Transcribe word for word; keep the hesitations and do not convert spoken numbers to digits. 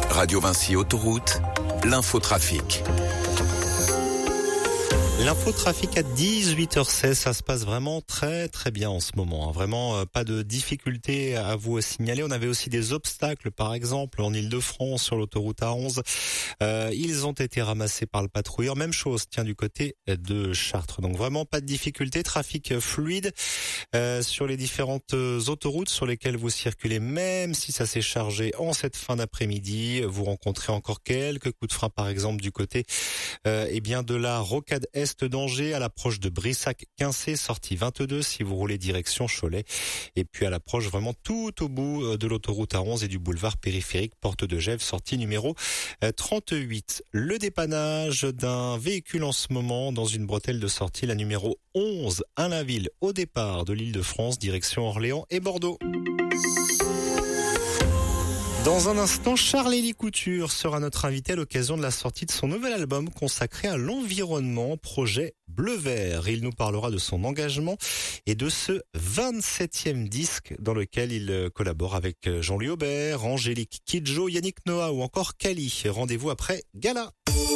Radio Vinci Autoroute, l'infotrafic. L'infotrafic à dix-huit heures seize, ça se passe vraiment très très bien en ce moment. Vraiment euh, pas de difficultés à vous signaler. On avait aussi des obstacles, par exemple en Ile-de-France sur l'autoroute A onze. Euh, ils ont été ramassés par le patrouilleur. Même chose, tiens, du côté de Chartres. Donc vraiment pas de difficultés. Trafic fluide euh, sur les différentes autoroutes sur lesquelles vous circulez. Même si ça s'est chargé en cette fin d'après-midi, vous rencontrez encore quelques coups de frein, par exemple du côté euh, eh bien de la Rocade Est d'Angers à l'approche de Brissac-Quincé, sortie vingt-deux si vous roulez direction Cholet. Et puis à l'approche vraiment tout au bout de l'autoroute A onze et du boulevard périphérique Porte de Gesvres, sortie numéro trente-huit. Le dépannage d'un véhicule en ce moment dans une bretelle de sortie, la numéro onze, Allainville, au départ de l'Île-de-France, direction Orléans et Bordeaux. Dans un instant, Charles-Élie Couture sera notre invité à l'occasion de la sortie de son nouvel album consacré à l'environnement, projet Bleu-Vert. Il nous parlera de son engagement et de ce vingt-septième disque dans lequel il collabore avec Jean-Louis Aubert, Angélique Kidjo, Yannick Noah ou encore Kali. Rendez-vous après Gala.